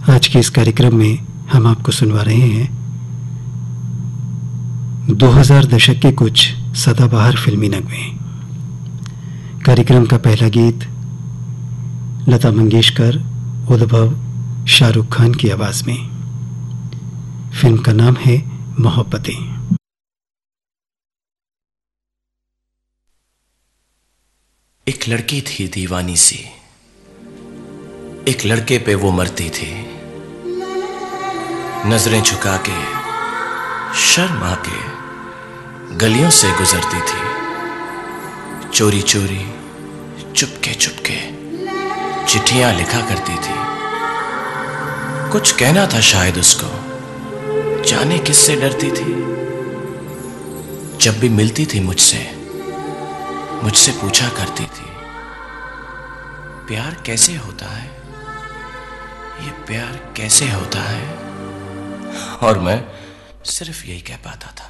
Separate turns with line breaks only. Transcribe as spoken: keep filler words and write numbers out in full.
आज के इस कार्यक्रम में हम आपको सुनवा रहे हैं दो हज़ार दशक के कुछ सदाबहार फिल्मी नगमे। कार्यक्रम का पहला गीत लता मंगेशकर, उद्भव, शाहरुख खान की आवाज में। फिल्म का नाम है मोहब्बतें।
एक लड़की थी दीवानी सी, एक लड़के पे वो मरती थी। नजरें झुका के, शर्मा के गलियों से गुजरती थी। चोरी चोरी, चुपके चुपके चिट्ठियां लिखा करती थी। कुछ कहना था शायद उसको, जाने किससे डरती थी। जब भी मिलती थी मुझसे, मुझसे पूछा करती थी, प्यार कैसे होता है, ये प्यार कैसे होता है। और मैं सिर्फ यही कह पाता था,